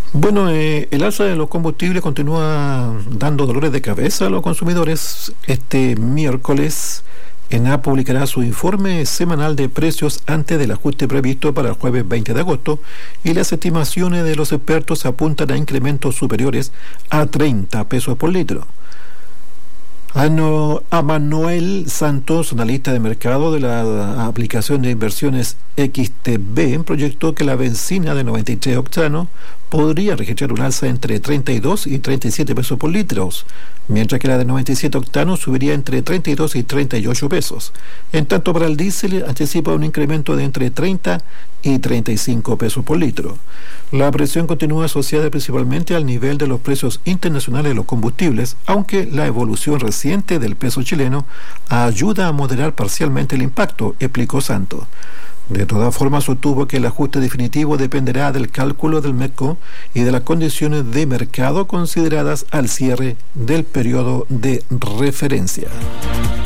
Bueno, el alza de los combustibles continúa dando dolores de cabeza a los consumidores. Este miércoles, ENAP publicará su informe semanal de precios antes del ajuste previsto para el jueves 20 de agosto y las estimaciones de los expertos apuntan a incrementos superiores a 30 pesos por litro. A Manuel Santos, analista de mercado de la aplicación de inversiones XTB, proyectó que la benzina de 93 octanos podría registrar un alza entre 32 y 37 pesos por litro, mientras que la de 97 octanos subiría entre 32 y 38 pesos. En tanto, para el diésel anticipa un incremento de entre 30 y 35 pesos por litro. La presión continúa asociada principalmente al nivel de los precios internacionales de los combustibles, aunque la evolución reciente del peso chileno ayuda a moderar parcialmente el impacto, explicó Santos. De todas formas, sostuvo que el ajuste definitivo dependerá del cálculo del MECO y de las condiciones de mercado consideradas al cierre del periodo de referencia.